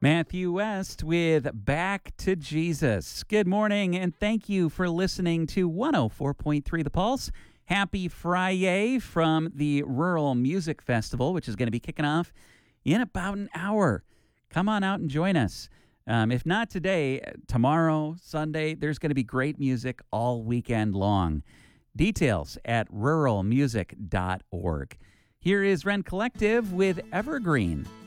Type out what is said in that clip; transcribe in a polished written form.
Matthew West with Back to Jesus. Good morning, and thank you for listening to 104.3 The Pulse. Happy Friday from the Rural Music Festival, which is going to be kicking off in about an hour. Come on out and join us. If not today, tomorrow, Sunday, there's going to be great music all weekend long. Details at ruralmusic.org. Here is Rent Collective with Evergreen.